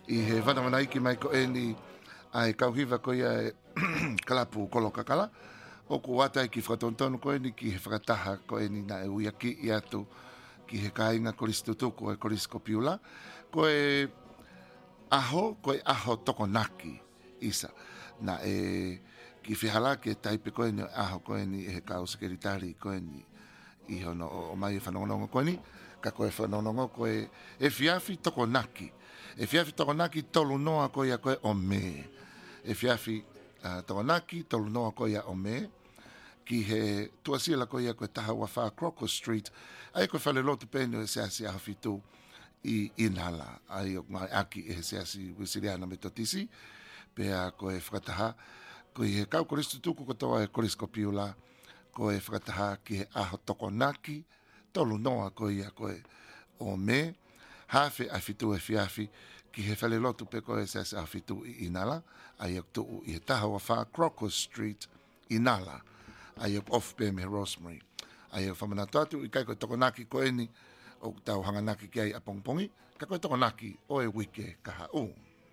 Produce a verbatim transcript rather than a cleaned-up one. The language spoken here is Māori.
I he whanamana iki mai ko e ni ai kauhiva ko ia e kalapu kolo kakala. O ko wata ki whakatontonu ko e ni ki he whakataha ko e ni na e uia ki i atu ki he kāinga koristo tuku e korisko piula. Ko e aho, ko e aho tokonaki isa. Na e ki whihala ke taipe ko e ni aho ko e ni he kao sekeritari ko e ni i hono o mai e whanongonongo ko e ni. Ka ko e whanongongo ko e e fiafi tokonaki. E fiafi tokonaki tolu noa ko ia ko e o me. E fiafi uh, tokonaki tolu noa ko ia o me. Ki he tuasia la ko ia ko e taha wawha Crocker Street. Ai ko e whale lotu pēne e seasi a hawhitu i inhala. Ai o ngai aki e seasi wisiriana me totisi. Pea ko e whakataha. Ko i he kau koristu tuku kotoa e korisko piula. Ko e whakataha ki he aho tokonaki. Tolu noa ko ia ko e o me. Hawhi a whitu e fiafi, ki he whale lotu pe ko e seasi a whitu i inala, ai ok tuu i he taha wa wha Crocker Street, inala, ai ok off pe me Rosemary. Ai ok whamana tuatu, i kai koe tokonaki ko e ni, o tau hanganaki ki ai a pongpongi, ka koe tokonaki o e wike kaha u.